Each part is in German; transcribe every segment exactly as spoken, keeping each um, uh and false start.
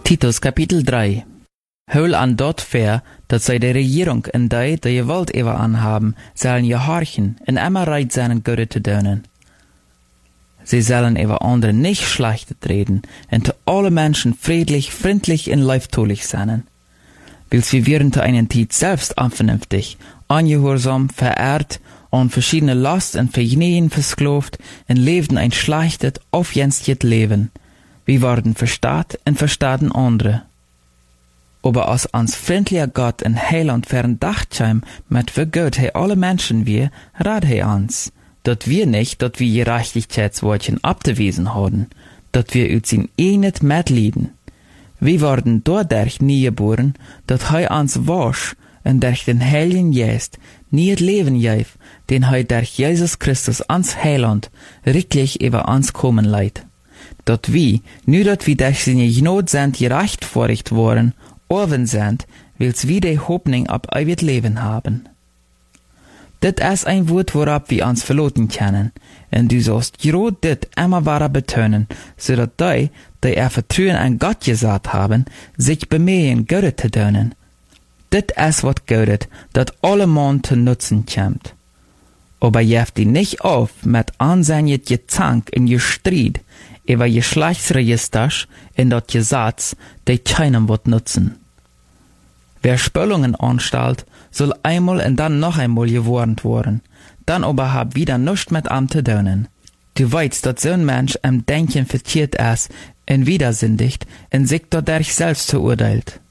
Titus Kapitel drei. Hul an dort fair, dat zij de regierung en die, die je wilt even aanhaben, zullen je horchen en immer reit zijn Gute te doen. Sie sollen über andere nicht schlecht reden und zu alle Menschen friedlich, freundlich und liebtulich sein. Wils wir wären zu einer Zeit selbst unvernünftig, ungehorsam, verehrt und verschiedene Last und Vergnügen versklavt und lebten ein schlechtes, aufjenstet Leben. Wir wurden verstaat und verstaten andere. Aber als ans freundlicher Gott en Heiland verdachtscheim mit wie gut he alle Menschen wir, rat he ans, dat wir nicht, dat wir Gerechtigkeitswortchen abzuwiesen haben, dat wir ut sin enet mitlieden. Wir wurden dadurch nie geboren, dat he ans wasch und durch den Heiligen Geist nie het Leben jeif, den he durch Jesus Christus ans Heiland wirklich über ans kommen leid. Dat wir, nu dat wir durch seine Gnade sind gerechtfertigt worden, oven sind, wils wir die Hoffnung ab ewig Leben haben. Dit is ein Wort, worab wir uns verloten können, und du sollst gerade dit immer wahrer betonen, so dat die, die er Vertrauen an Gott gesagt haben, sich bemühen, Gute zu tun. Dit is wat Gutes, dat alle Mann zu nutzen kommt. Aber jeft die nicht auf mit ansehnjet Gezank in je Streit über Geschlechtsregisters in dat Gesetz, die keinem wird nutzen. Wer Spöllungen anstellt, soll einmal und dann noch einmal gewarnt worden, dann aber hab wieder nichts mit am zu tun. Du weißt, dass so ein Mensch am Denken verkehrt ist, und widersündigt, und sich dadurch selbst verurteilt.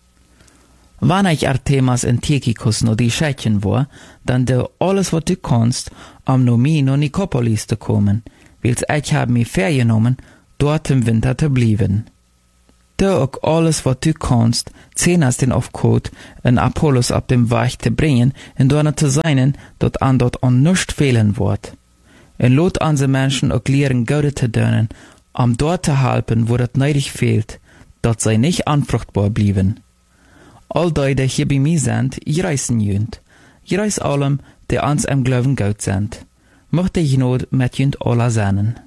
Wann ich Artemas und Tychicus noch die Schädchen war, dann du alles, was du kannst, um no mi no Nikopolis zu kommen, wils ich hab mich vergenommen, dort im Winter zu bleiben. Du auch alles, was du kannst, zehners den Aufkot, en Apollos ab dem Weg zu bringen, und dort zu sein, dort an dort an nichts fehlen wird. Und lot an se Menschen auch lehren, Gute zu tun, um dort zu helfen, wo das neidig fehlt, dort sei nicht anfruchtbar blieben. All die, die hier bei mir sind, ich reißen jünd. Ich reiß allem, die ans am Glauben gut sind. Mochte ich not mit jünd aller sein.